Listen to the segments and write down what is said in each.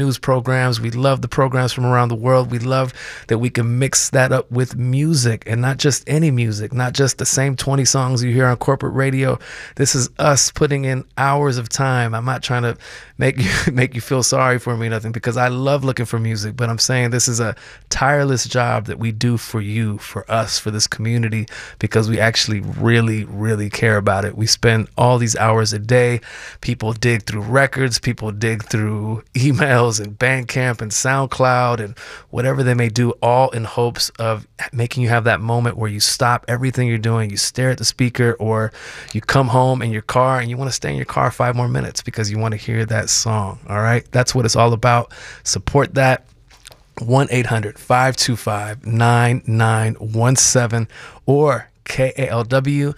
news programs. We love the programs from around the world. We love that we can mix that up with music, and not just any music, not just the same 20 songs you hear on corporate radio. This is us putting in hours of time. I'm not trying to make you feel sorry for me, nothing, because I love looking for music, but I'm saying this is a tireless job that we do for you, for us, for this community, because we actually really, really care about it. We spend all these hours a day. People dig through records, people dig through emails and Bandcamp and SoundCloud and whatever they may do, all in hopes of making you have that moment where you stop everything you're doing, you stare at the speaker, or you come home in your car and you want to stay in your car 5 more minutes because you want to hear that song. All right, that's what it's all about. Support that. 1-800-525-9917 or KALW.org.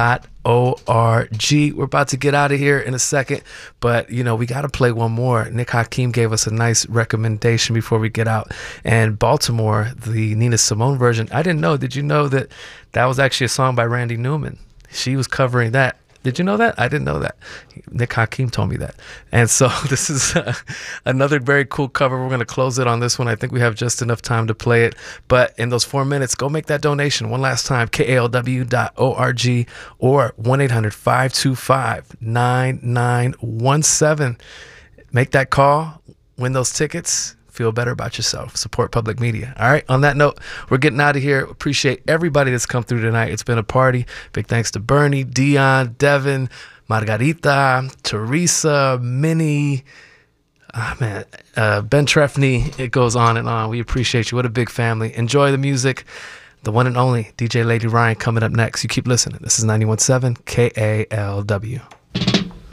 We're about to get out of here in a second, but you know, we got to play one more. Nick Hakim gave us a nice recommendation before we get out, and Baltimore, the Nina Simone version. I didn't know. Did you know that that was actually a song by Randy Newman? She was covering that. Did you know that? I didn't know that. Nick Hakim told me that. And so this is another very cool cover. We're going to close it on this one. I think we have just enough time to play it. But in those 4 minutes, go make that donation one last time. KALW.org or 1-800-525-9917. Make that call. Win those tickets. Feel better about yourself. Support public media. All right. On that note, we're getting out of here. Appreciate everybody that's come through tonight. It's been a party. Big thanks to Bernie, Dion, Devin, Margarita, Teresa, Minnie, Ben Trefney. It goes on and on. We appreciate you. What a big family. Enjoy the music. The one and only DJ Lady Ryan coming up next. You keep listening. This is 91.7 KALW.